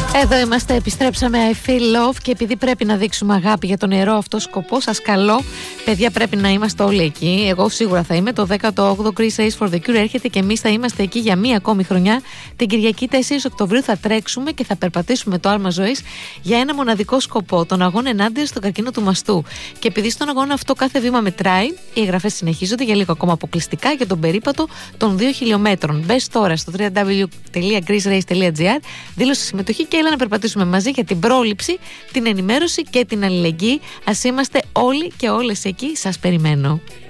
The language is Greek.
Εδώ είμαστε, επιστρέψαμε. I feel love. Και επειδή πρέπει να δείξουμε αγάπη για τον ιερό αυτό σκοπό, σας καλώ, παιδιά, πρέπει να είμαστε όλοι εκεί. Εγώ σίγουρα θα είμαι. Το 18ο Greece Race for the Cure έρχεται και εμείς θα είμαστε εκεί για μία ακόμη χρονιά. Την Κυριακή 4 Οκτωβρίου θα τρέξουμε και θα περπατήσουμε το άλμα ζωής για ένα μοναδικό σκοπό, τον αγώνα ενάντια στον καρκίνο του μαστού. Και επειδή στον αγώνα αυτό κάθε βήμα μετράει, οι εγγραφές συνεχίζονται για λίγο ακόμα αποκλειστικά για τον περίπατο των 2 χιλιόμετρων. Μπες τώρα στο www.greecerace.gr, δήλωσε συμμετοχή και έλα να περπατήσουμε μαζί για την πρόληψη, την ενημέρωση και την αλληλεγγύη. Ας είμαστε όλοι και όλες εκεί. Σας περιμένω.